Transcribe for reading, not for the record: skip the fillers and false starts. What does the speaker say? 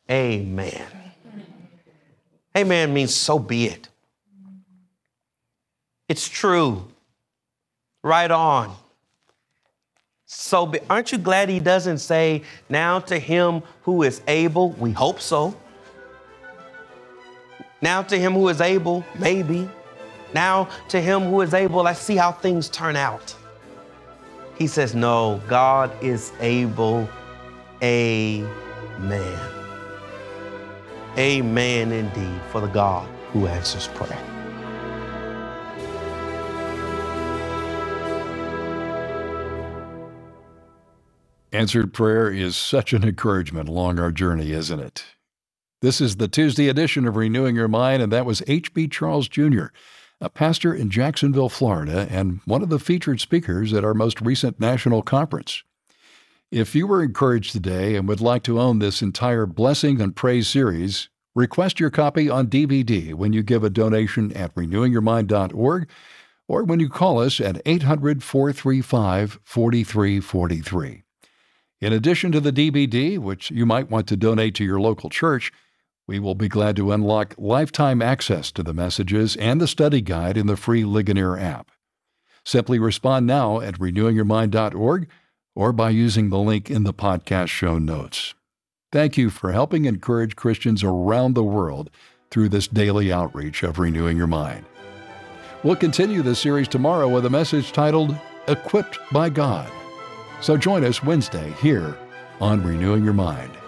Amen. Amen means so be it. It's true. Right on. So aren't you glad he doesn't say, now to him who is able? We hope so. Now to him who is able, maybe. Now to him who is able, let's see how things turn out. He says, no, God is able. Amen. Amen indeed for the God who answers prayer. Answered prayer is such an encouragement along our journey, isn't it? This is the Tuesday edition of Renewing Your Mind, and that was H.B. Charles Jr., a pastor in Jacksonville, Florida, and one of the featured speakers at our most recent national conference. If you were encouraged today and would like to own this entire Blessing and Praise series, request your copy on DVD when you give a donation at renewingyourmind.org or when you call us at 800-435-4343. In addition to the DVD, which you might want to donate to your local church, we will be glad to unlock lifetime access to the messages and the study guide in the free Ligonier app. Simply respond now at renewingyourmind.org or by using the link in the podcast show notes. Thank you for helping encourage Christians around the world through this daily outreach of Renewing Your Mind. We'll continue this series tomorrow with a message titled, Equipped by God. So join us Wednesday here on Renewing Your Mind.